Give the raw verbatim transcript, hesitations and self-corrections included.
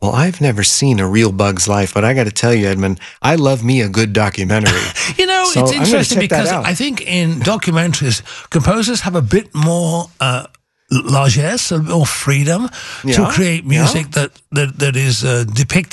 Well, I've never seen a real Bug's Life, but I got to tell you, Edmund, I love me a good documentary. You know, So it's I'm gonna interesting check that because out. I think in documentaries, composers have a bit more uh, largesse, a bit more freedom to Yeah, create yeah. music that, that, that is uh, depicting